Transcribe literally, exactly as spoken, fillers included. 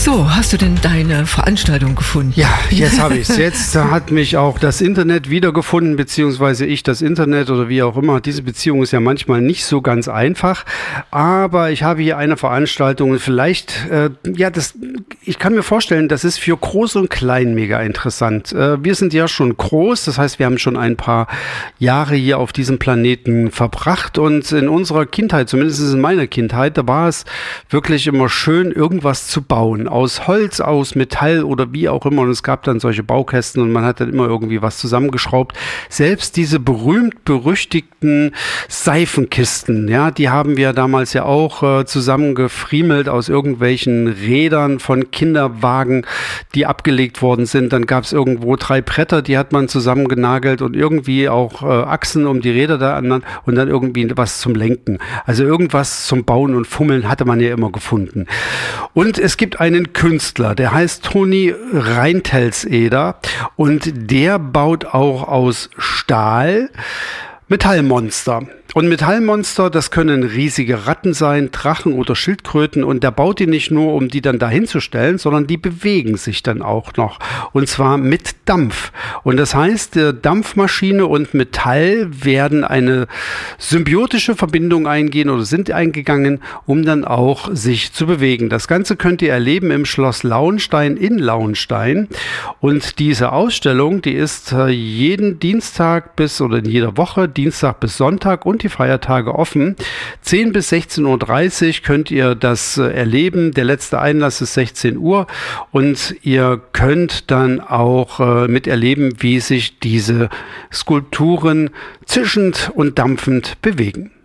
So, hast du denn deine Veranstaltung gefunden? Ja, jetzt habe ich es. Jetzt hat mich auch das Internet wiedergefunden, beziehungsweise ich das Internet oder wie auch immer. Diese Beziehung ist ja manchmal nicht so ganz einfach, aber ich habe hier eine Veranstaltung und vielleicht, äh, ja, das, ich kann mir vorstellen, das ist für Groß und Klein mega interessant. Äh, wir sind ja schon groß, das heißt, wir haben schon ein paar Jahre hier auf diesem Planeten verbracht und in unserer Kindheit, zumindest in meiner Kindheit, da war es wirklich immer schön, irgendwas zu bauen. Aus Holz, aus Metall oder wie auch immer. Und es gab dann solche Baukästen und man hat dann immer irgendwie was zusammengeschraubt. Selbst diese berühmt-berüchtigten Seifenkisten, ja, die haben wir damals ja auch äh, zusammengefriemelt aus irgendwelchen Rädern von Kinderwagen, die abgelegt worden sind. Dann gab es irgendwo drei Bretter, die hat man zusammengenagelt und irgendwie auch äh, Achsen um die Räder da anderen und dann irgendwie was zum Lenken. Also irgendwas zum Bauen und Fummeln hatte man ja immer gefunden. Und es gibt einen Künstler, der heißt Toni Reintelseder und der baut auch aus Stahl Metallmonster. Und Metallmonster, das können riesige Ratten sein, Drachen oder Schildkröten und der baut die nicht nur, um die dann dahin zu stellen, sondern die bewegen sich dann auch noch und zwar mit Dampf. Und das heißt, Dampfmaschine und Metall werden eine symbiotische Verbindung eingehen oder sind eingegangen, um dann auch sich zu bewegen. Das Ganze könnt ihr erleben im Schloss Lauenstein in Lauenstein und diese Ausstellung, die ist jeden Dienstag bis oder in jeder Woche, Dienstag bis Sonntag und die Feiertage offen. zehn bis sechzehn Uhr dreißig könnt ihr das erleben. Der letzte Einlass ist sechzehn Uhr und ihr könnt dann auch äh, miterleben, wie sich diese Skulpturen zischend und dampfend bewegen.